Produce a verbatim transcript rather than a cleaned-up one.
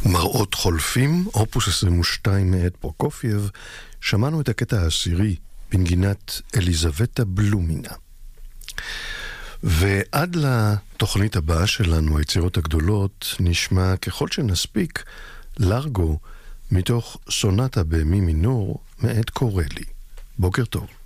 מראות חולפים, אופוס עשרים ושתיים מאת פרוקופייב. שמענו את הקטע העשירי בנגינת אליזבטה בלומינה. ועד לתוכנית הבאה שלנו, היצירות הגדולות, נשמע ככל שנספיק לארגו מתוך סונטה במי מינור מאת קורלי. בוקר טוב.